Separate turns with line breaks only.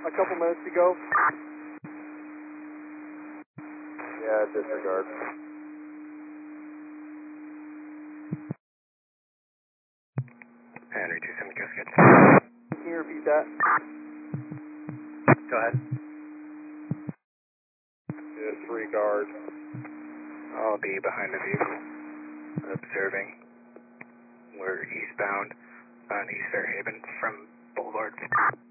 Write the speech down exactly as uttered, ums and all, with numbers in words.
a couple minutes ago.
Yeah, disregard.
Henry two seven, Cascade.
Can you repeat that?
Go ahead.
Disregard.
I'll be behind the vehicle, observing. We're eastbound on East Fairhaven from Boulevard.